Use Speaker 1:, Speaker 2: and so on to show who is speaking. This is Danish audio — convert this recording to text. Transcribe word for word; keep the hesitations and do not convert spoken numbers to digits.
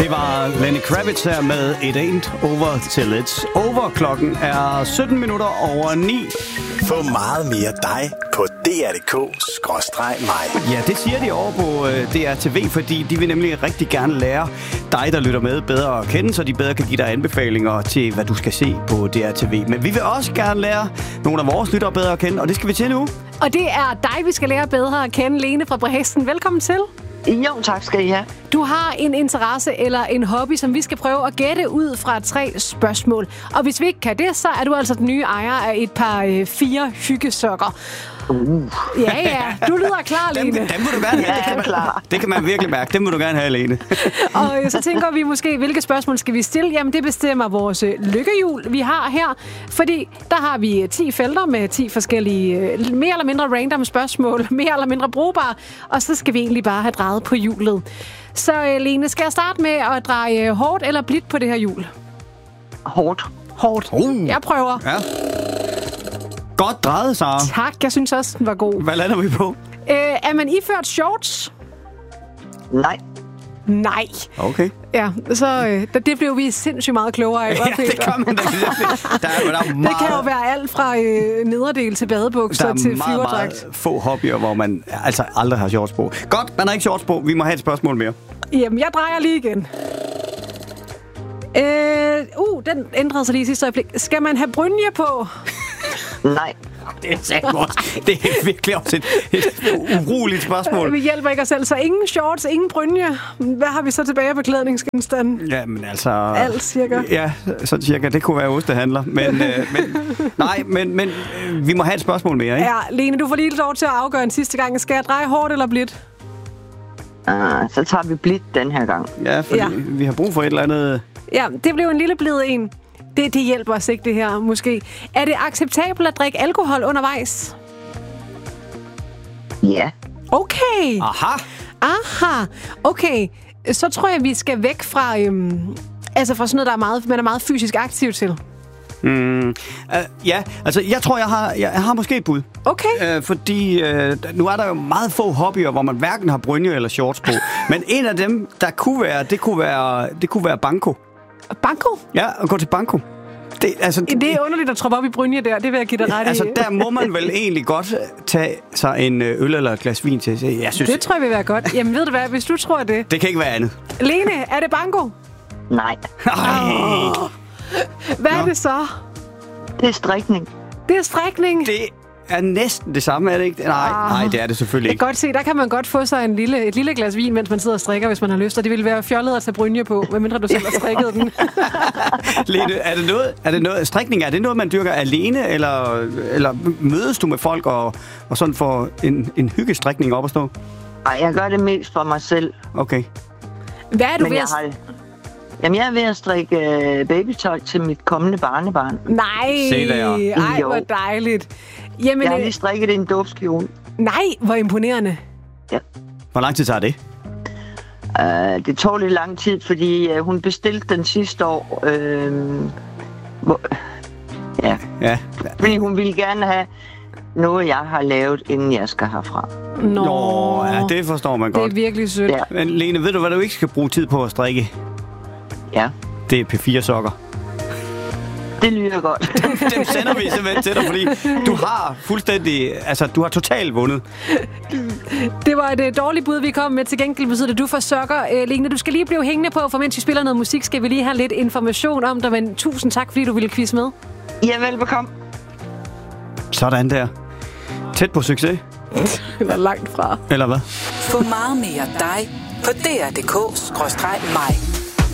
Speaker 1: Det var Lenny Kravitz her med It Ain't Over Till It's Over. Klokken er sytten minutter over ni.
Speaker 2: Få meget mere dig på D R punktum D K skråstreg mig.
Speaker 1: Ja, det siger de over på D R T V, fordi de vil nemlig rigtig gerne lære dig, der lytter med, bedre at kende, så de bedre kan give dig anbefalinger til, hvad du skal se på D R T V. Men vi vil også gerne lære nogle af vores lyttere bedre at kende, og det skal vi til nu.
Speaker 3: Og det er dig, vi skal lære bedre at kende. Lene fra Bredsten, velkommen til.
Speaker 4: Jo, tak skal I have.
Speaker 3: Du har en interesse eller en hobby, som vi skal prøve at gætte ud fra tre spørgsmål. Og hvis vi ikke kan det, så er du altså den nye ejer af et par øh, fire hyggesokker.
Speaker 4: Uh.
Speaker 3: Ja, ja. Du lyder klar, Lene.
Speaker 1: Dem, dem må du gerne have.
Speaker 4: Ja,
Speaker 1: det, kan man,
Speaker 4: klar.
Speaker 1: det kan man virkelig mærke. Dem må du gerne have, Lene.
Speaker 3: Og så tænker vi måske, hvilke spørgsmål skal vi stille? Jamen, det bestemmer vores lykkehjul, vi har her. Fordi der har vi ti felter med ti forskellige, mere eller mindre random spørgsmål, mere eller mindre brugbare. Og så skal vi egentlig bare have drejet på hjulet. Så Lene, skal jeg starte med at dreje hårdt eller blidt på det her hjul?
Speaker 4: Hårdt.
Speaker 3: Hårdt.
Speaker 1: Uh.
Speaker 3: Jeg prøver.
Speaker 1: Ja. Godt drejet, Sara.
Speaker 3: Tak, jeg synes også, den var god.
Speaker 1: Hvad lander vi på?
Speaker 3: Øh, er man iført shorts?
Speaker 4: Nej.
Speaker 3: Nej.
Speaker 1: Okay.
Speaker 3: Ja, så øh, det blev vi sindssygt meget klogere af.
Speaker 1: Ja, det gør man da. Der er, der er meget,
Speaker 3: det kan jo være alt fra øh, nederdel til badebukser til flyverdragt.
Speaker 1: Der er meget, meget få hobbyer, hvor man altså aldrig har shorts på. Godt, man har ikke shorts på. Vi må have et spørgsmål mere.
Speaker 3: Jamen, jeg drejer lige igen. Øh, uh, den ændrede sig lige i sidste øjeblik. Skal man have brynje på?
Speaker 4: Nej.
Speaker 1: Det er sandt godt. Det er virkelig også et, et uroligt spørgsmål.
Speaker 3: Vi hjælper ikke os selv, så ingen shorts, ingen brynje. Hvad har vi så tilbage af beklædningsgenstanden?
Speaker 1: Jamen altså...
Speaker 3: Alt cirka.
Speaker 1: Ja, så cirka. Det kunne være ostehandler. Men, øh, men nej, men, men øh, vi må have et spørgsmål mere, ikke?
Speaker 3: Ja, Lene, du får lige lov til at afgøre en sidste gang. Skal jeg dreje hårdt eller blidt?
Speaker 4: Uh, så tager vi blidt den her gang.
Speaker 1: Ja, fordi
Speaker 3: Ja.
Speaker 1: vi har brug for et eller andet...
Speaker 3: Ja, det blev en lille blid en. Det, det hjælper os ikke, det her, måske. Er det acceptabelt at drikke alkohol undervejs?
Speaker 4: Ja.
Speaker 3: Okay.
Speaker 1: Aha!
Speaker 3: Aha. Okay. Så tror jeg, vi skal væk fra... Øhm, altså fra sådan noget, der er meget, man er meget fysisk aktiv til.
Speaker 1: Mm, uh, ja, altså jeg tror, jeg har, jeg har måske et bud.
Speaker 3: Okay.
Speaker 1: Uh, fordi uh, nu er der jo meget få hobbyer, hvor man hverken har brynje eller shorts på. Men en af dem, der kunne være, det kunne være, det kunne være banko.
Speaker 3: Banko?
Speaker 1: Ja, at gå til banko. Det, altså,
Speaker 3: Det er underligt at troppe op i brynje der. Det vil jeg give dig ret i.
Speaker 1: altså, der må man vel egentlig godt tage sig en øl eller et glas vin til. Jeg synes,
Speaker 3: Det tror jeg vil være godt. Jamen ved du hvad, hvis du tror det.
Speaker 1: det kan ikke være andet.
Speaker 3: Lene, er det banko?
Speaker 4: Nej.
Speaker 1: Ej,
Speaker 3: Hvad
Speaker 1: Nå.
Speaker 3: er det så?
Speaker 4: Det er strikning.
Speaker 3: Det er strikning.
Speaker 1: det er næsten det samme, er det ikke? Nej,
Speaker 3: Ah.
Speaker 1: nej, det er det selvfølgelig
Speaker 3: Jeg
Speaker 1: ikke.
Speaker 3: kan godt se, der kan man godt få sig en lille, et lille glas vin, mens man sidder og strikker, hvis man har lyst. Og det ville være fjollet at tage brynje på, medmindre du selv har strikket den.
Speaker 1: Lene, er det noget, er det noget, strikning, er det noget, man dyrker alene, eller, eller mødes du med folk og, og sådan får en, en hyggestrikning op at stå?
Speaker 4: Ej, jeg gør det mest for mig selv.
Speaker 1: Okay.
Speaker 3: Hvad er du
Speaker 4: Men
Speaker 3: ved
Speaker 4: jeg
Speaker 3: at...
Speaker 4: har... Jamen, jeg er ved at strikke øh, babytøj til mit kommende barnebarn.
Speaker 3: Nej,
Speaker 1: Se der.
Speaker 3: ej,
Speaker 4: Jo.
Speaker 3: hvor dejligt. Jamen,
Speaker 4: Jeg har
Speaker 3: øh,
Speaker 4: lige strikket en dåbskjole.
Speaker 3: nej, hvor imponerende.
Speaker 4: Ja.
Speaker 1: Hvor lang tid tager det?
Speaker 4: Uh, det tog lidt lang tid, fordi uh, hun bestilte den sidste år. Uh, hvor, ja,
Speaker 1: Ja.
Speaker 4: fordi hun ville gerne have noget, jeg har lavet, inden jeg skal herfra.
Speaker 3: Nå,
Speaker 1: Nå, ja, det forstår man
Speaker 3: det er
Speaker 1: godt.
Speaker 3: virkelig sødt.
Speaker 4: Ja.
Speaker 1: Men Lene, ved du, hvad du ikke skal bruge tid på at strikke?
Speaker 4: Ja,
Speaker 1: Det er P fire sokker.
Speaker 4: det lyder godt.
Speaker 1: Dem sender vi simpelthen til dig, fordi du har fuldstændig, altså du har totalt vundet.
Speaker 3: Det var et uh, dårligt bud, vi kom med. Til gengæld betyder det, at du får sokker. Uh, Lene, du skal lige blive hængende på, for mens vi spiller noget musik, skal vi lige have lidt information om dig. Men tusind tak, fordi du ville quizze med.
Speaker 4: Ja, velbekomme.
Speaker 1: Sådan der. Tæt på succes.
Speaker 3: Eller langt fra.
Speaker 1: Eller hvad?
Speaker 5: Få meget mere dig på D R punktum D K skråstreg mig.